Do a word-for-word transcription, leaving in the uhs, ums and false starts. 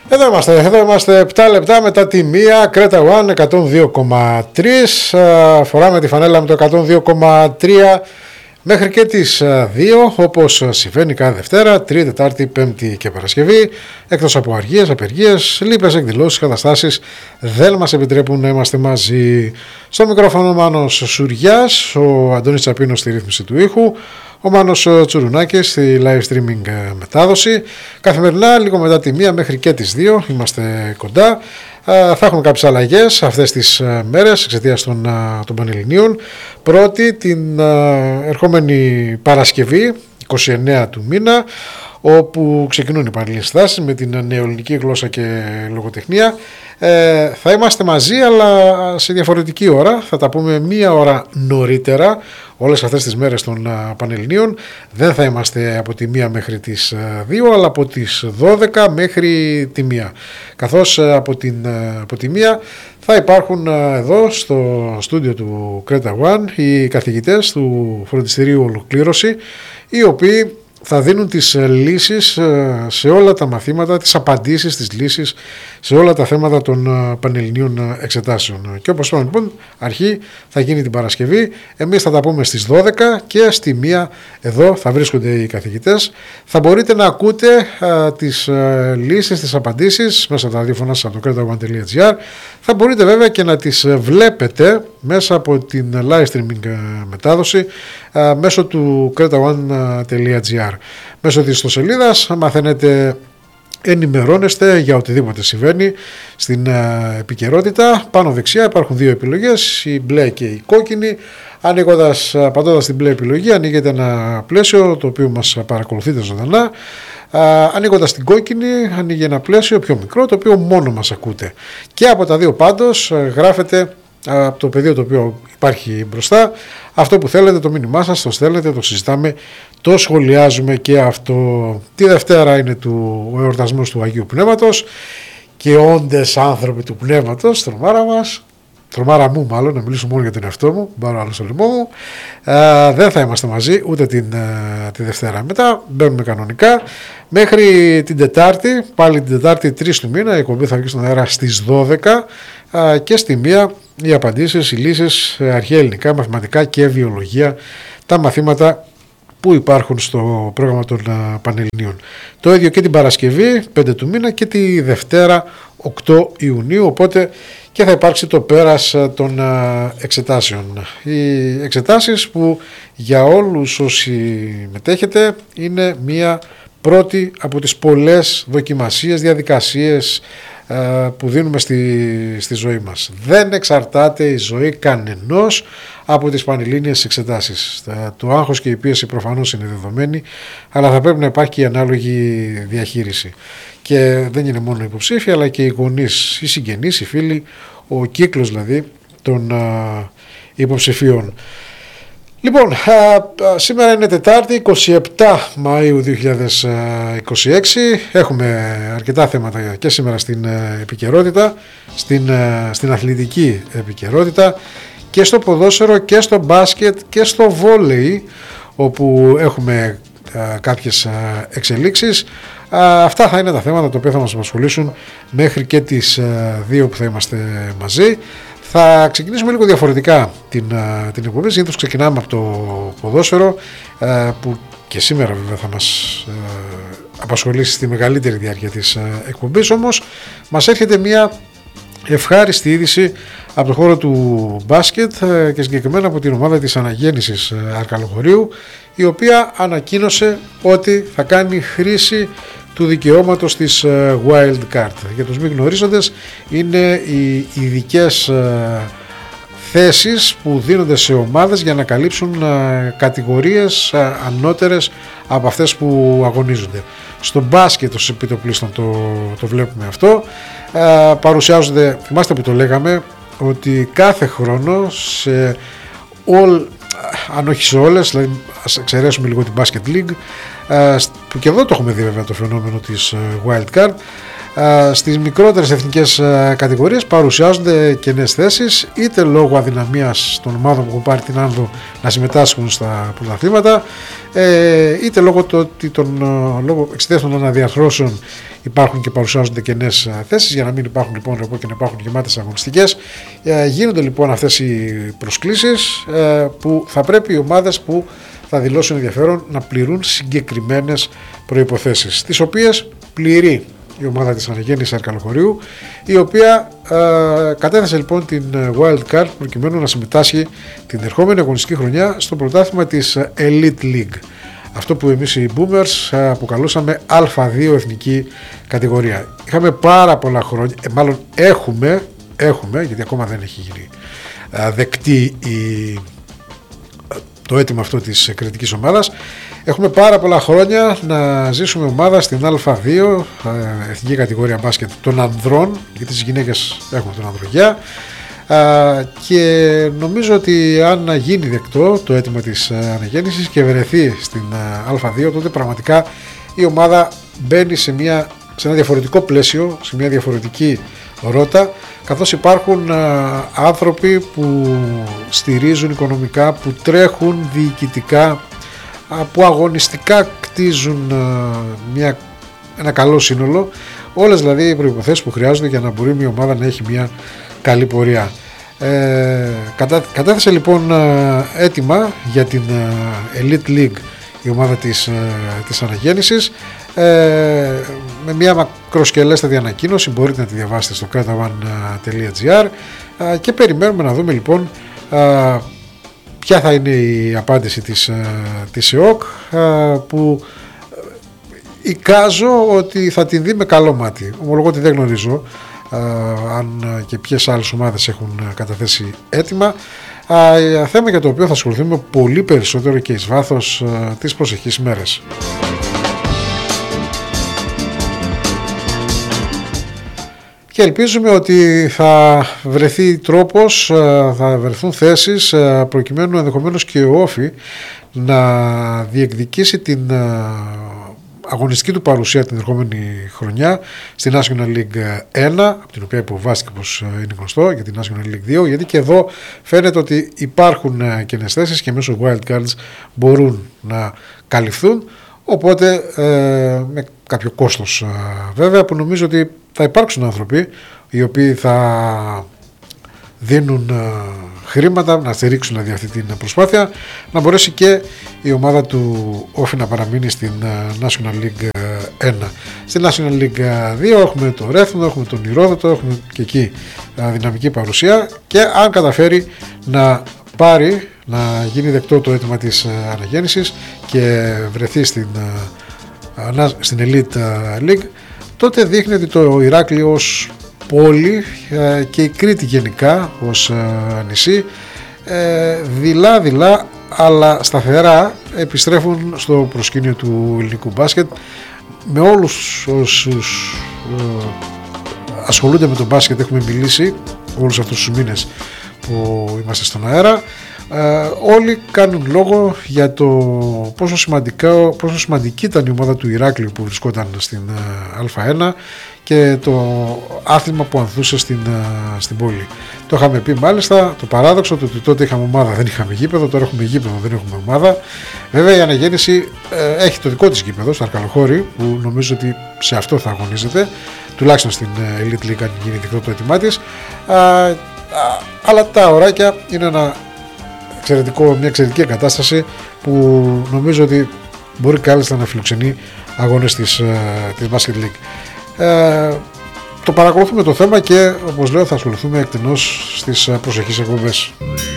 Εδώ είμαστε, εδώ είμαστε επτά λεπτά μετά τη μία, Κρέτα One εκατόν δύο κόμμα τρία, φοράμε τη φανέλα με το εκατόν δύο κόμμα τρία μέχρι και τις δύο, όπως συμβαίνει κάθε Δευτέρα, Τρίτη, Τετάρτη, Πέμπτη και Παρασκευή, εκτός από αργίες, απεργίες, λείπες, εκδηλώσεις, καταστάσεις, δεν μας επιτρέπουν να είμαστε μαζί. Στο μικρόφωνο ο Μάνος Σουριάς, ο Αντώνης Τσαπίνος στη ρύθμιση του ήχου, ο Μάνος Τσουρουνάκης στη live streaming μετάδοση. Καθημερινά λίγο μετά τη μία μέχρι και τις δύο είμαστε κοντά. Θα έχουμε κάποιες αλλαγές αυτές τις μέρες εξαιτίας των, των Πανελληνίων. Πρώτη την ερχόμενη Παρασκευή είκοσι εννέα του μήνα, όπου ξεκινούν οι παραλληλές στάσεις με την νεοελληνική γλώσσα και λογοτεχνία. Ε, θα είμαστε μαζί, αλλά σε διαφορετική ώρα. Θα τα πούμε μία ώρα νωρίτερα όλες αυτές τις μέρες των Πανελληνίων. Δεν θα είμαστε από τη μία μέχρι τις δύο, αλλά από τις δώδεκα μέχρι τη μία. Καθώς από, την, από τη μία θα υπάρχουν εδώ στο στούντιο του Κρέτα One οι καθηγητές του φροντιστηρίου Ολοκλήρωση, οι οποίοι θα δίνουν τις λύσεις σε όλα τα μαθήματα, τις απαντήσεις, τις λύσεις σε όλα τα θέματα των πανελληνίων εξετάσεων. Και όπως είπαμε λοιπόν, αρχή θα γίνει την Παρασκευή, εμείς θα τα πούμε στις δώδεκα και στη μία εδώ θα βρίσκονται οι καθηγητές. Θα μπορείτε να ακούτε α, τις α, λύσεις, τις απαντήσεις μέσα από τα ραδιοφωνά σας από το κρέτα one τελεία gr. Θα μπορείτε βέβαια και να τις βλέπετε μέσα από την live streaming μετάδοση α, μέσω του κρέτα one τελεία gr. Μέσω της ιστοσελίδας μαθαίνετε, ενημερώνεστε για οτιδήποτε συμβαίνει στην uh, επικαιρότητα. Πάνω δεξιά υπάρχουν δύο επιλογές, η μπλε και η κόκκινη. Ανοίγοντας, πατώντας την μπλε επιλογή, ανοίγεται ένα πλαίσιο το οποίο μας παρακολουθείτε ζωντανά. Uh, ανοίγοντας την κόκκινη, ανοίγει ένα πλαίσιο πιο μικρό, το οποίο μόνο μας ακούτε. Και από τα δύο πάντως uh, γράφετε από το πεδίο το οποίο υπάρχει μπροστά αυτό που θέλετε, το μήνυμά σας, το στέλνετε, το συζητάμε, το σχολιάζουμε και αυτό. Τη Δευτέρα είναι του, ο εορτασμός του Αγίου Πνεύματος και όντες άνθρωποι του Πνεύματος, τρομάρα μας, τρομάρα μου μάλλον, να μιλήσω μόνο για τον εαυτό μου, πάρω άλλο στο λαιμό μου, ε, δεν θα είμαστε μαζί ούτε την, ε, τη Δευτέρα. Μετά μπαίνουμε κανονικά μέχρι την Τετάρτη, πάλι την Τετάρτη τρεις του μήνα, η εκπομπή θα βγει στον αέρα στις δώδεκα ε, και στη μία οι απαντήσεις, οι λύσεις, αρχαία ελληνικά, μαθηματικά και βιολογία, τα μαθήματα που υπάρχουν στο πρόγραμμα των uh, Πανελληνίων. Το ίδιο και την Παρασκευή πέντε του μήνα και τη Δευτέρα οκτώ Ιουνίου, οπότε και θα υπάρξει το πέρας των uh, εξετάσεων. Οι εξετάσεις που για όλους όσοι μετέχετε είναι μία πρώτη από τις πολλές δοκιμασίες, διαδικασίες που δίνουμε στη, στη ζωή μας. Δεν εξαρτάται η ζωή κανενός από τις πανελλήνιες εξετάσεις. Το άγχος και η πίεση προφανώς είναι δεδομένη, αλλά θα πρέπει να υπάρχει και η ανάλογη διαχείριση. Και δεν είναι μόνο οι υποψήφοι, αλλά και οι γονείς, οι συγγενείς, οι φίλοι, ο κύκλος δηλαδή των α, υποψηφίων. Λοιπόν, σήμερα είναι Τετάρτη, εικοστή εβδόμη Μαΐου δύο χιλιάδες είκοσι έξι. Έχουμε αρκετά θέματα και σήμερα στην επικαιρότητα, στην, στην αθλητική επικαιρότητα, και στο ποδόσφαιρο και στο μπάσκετ και στο βόλεϊ, όπου έχουμε κάποιες εξελίξεις. Αυτά θα είναι τα θέματα τα οποία θα μας απασχολήσουν μέχρι και τις δύο που θα είμαστε μαζί. Θα ξεκινήσουμε λίγο διαφορετικά την, την εκπομπή. Συνήθως ξεκινάμε από το ποδόσφαιρο, που και σήμερα βέβαια θα μας απασχολήσει στη μεγαλύτερη διάρκεια της εκπομπής. Όμως μας έρχεται μια ευχάριστη είδηση από το χώρο του μπάσκετ και συγκεκριμένα από την ομάδα της Αναγέννησης Αρκαλοχωρίου, η οποία ανακοίνωσε ότι θα κάνει χρήση του δικαιώματος της Wild Card. Για τους μη γνωρίζοντες, είναι οι ειδικές θέσεις που δίνονται σε ομάδες για να καλύψουν κατηγορίες ανώτερες από αυτές που αγωνίζονται. Στο μπάσκετ ως επιτοπλίστων το, το βλέπουμε αυτό. Ε, παρουσιάζονται, θυμάστε που το λέγαμε, ότι κάθε χρόνο σε all, αν όχι σε όλες, δηλαδή ας εξαιρέσουμε λίγο την Basket League, που και εδώ το έχουμε δει βέβαια το φαινόμενο της Wild Card. Στις μικρότερες εθνικές κατηγορίες παρουσιάζονται κενές θέσεις, είτε λόγω αδυναμίας των ομάδων που έχουν πάρει την άνοδο να συμμετάσχουν στα πρωταθλήματα, είτε λόγω ότι των, λόγω εξαιτίας των αναδιαρθρώσεων υπάρχουν και παρουσιάζονται κενές θέσεις. Για να μην υπάρχουν λοιπόν και να υπάρχουν γεμάτες αγωνιστικές, γίνονται λοιπόν αυτές οι προσκλήσεις που θα πρέπει οι ομάδες που θα δηλώσουν ενδιαφέρον να πληρούν συγκεκριμένες προϋποθέσεις, τις οποίες πληρεί η ομάδα της Αναγέννησης Αρκαλοχωρίου, η οποία ε, κατέθεσε λοιπόν την Wild Card προκειμένου να συμμετάσχει την ερχόμενη αγωνιστική χρονιά στο πρωτάθλημα της Elite League, αυτό που εμείς οι Boomers ε, αποκαλούσαμε Α δύο εθνική κατηγορία. Είχαμε πάρα πολλά χρόνια, ε, μάλλον έχουμε, έχουμε γιατί ακόμα δεν έχει γίνει ε, δεκτή η, το αίτημα αυτό της κριτικής ομάδας. Έχουμε πάρα πολλά χρόνια να ζήσουμε ομάδα στην Α δύο, εθνική κατηγορία μπάσκετ των ανδρών, γιατί τις γυναίκες έχουμε τον ανδρογιά, και νομίζω ότι αν γίνει δεκτό το αίτημα της αναγέννησης και βρεθεί στην Α δύο, τότε πραγματικά η ομάδα μπαίνει σε, μια, σε ένα διαφορετικό πλαίσιο, σε μια διαφορετική ρότα, καθώς υπάρχουν άνθρωποι που στηρίζουν οικονομικά, που τρέχουν διοικητικά, που αγωνιστικά κτίζουν μια, ένα καλό σύνολο, όλες δηλαδή οι προϋποθέσεις που χρειάζονται για να μπορεί μια ομάδα να έχει μια καλή πορεία. Ε, κατά, κατέθεσε λοιπόν έτοιμα για την Elite League η ομάδα της, της Αναγέννησης, ε, με μια μακροσκελέστατη ανακοίνωση, μπορείτε να τη διαβάσετε στο κρέτα one τελεία τζι άρ, και περιμένουμε να δούμε λοιπόν ποια θα είναι η απάντηση της, της ΕΟΚ, που εικάζω ότι θα την δει με καλό μάτι. Ομολογώ ότι δεν γνωρίζω αν και ποιες άλλες ομάδες έχουν καταθέσει έτοιμα, θέμα για το οποίο θα ασχοληθούμε πολύ περισσότερο και εις βάθος τις προσεχείς μέρες. Και ελπίζουμε ότι θα βρεθεί τρόπος, θα βρεθούν θέσεις προκειμένου ενδεχομένως και ο Όφι να διεκδικήσει την αγωνιστική του παρουσία την ερχόμενη χρονιά στη National League ένα, από την οποία υποβάστηκε, όπως είναι γνωστό, για την National League δύο, γιατί και εδώ φαίνεται ότι υπάρχουν κενές θέσεις και μέσω Wild Cards μπορούν να καλυφθούν, οπότε ε, με κάποιο κόστος ε, βέβαια, που νομίζω ότι θα υπάρξουν άνθρωποι οι οποίοι θα δίνουν ε, χρήματα να στηρίξουν δηλαδή αυτή την προσπάθεια, να μπορέσει και η ομάδα του Όφι να παραμείνει στην ε, National League ένα. Στην National League δύο έχουμε το Ρέθμο, έχουμε τον Ηρόδοτο, έχουμε και εκεί ε, δυναμική παρουσία, και αν καταφέρει να πάρει, να γίνει δεκτό το αίτημα της ε, αναγέννησης και βρεθεί στην, ε, στην Elite League, τότε δείχνει ότι το Ηράκλειο ως πόλη ε, και η Κρήτη γενικά ως ε, νησί ε, δειλά δειλά αλλά σταθερά επιστρέφουν στο προσκήνιο του ελληνικού μπάσκετ, με όλους όσους ε, ασχολούνται με το μπάσκετ έχουμε μιλήσει όλους αυτούς τους μήνες που είμαστε στον αέρα. Ε, όλοι κάνουν λόγο για το πόσο, σημαντικά, πόσο σημαντική ήταν η ομάδα του Ηράκλειου που βρισκόταν στην ε, Α ένα και το άθλημα που ανθούσε στην, ε, στην πόλη. Το είχαμε πει μάλιστα, το παράδοξο του ότι τότε είχαμε ομάδα, δεν είχαμε γήπεδο, τώρα έχουμε γήπεδο, δεν έχουμε ομάδα. Βέβαια η αναγέννηση ε, έχει το δικό της γήπεδο στο Αρκαλοχώρι, που νομίζω ότι σε αυτό θα αγωνίζεται, τουλάχιστον στην ε, Elite League αν γίνει δεκτό το έτοιμά της. Ε, αλλά τα ωράκια είναι ένα εξαιρετικό, μια εξαιρετική εγκατάσταση που νομίζω ότι μπορεί κάλλιστα να φιλοξενεί αγώνες της, της Basket League. Ε, το παρακολουθούμε το θέμα και όπως λέω θα ασχοληθούμε εκτενώς στις προσεχείς εκπομπές.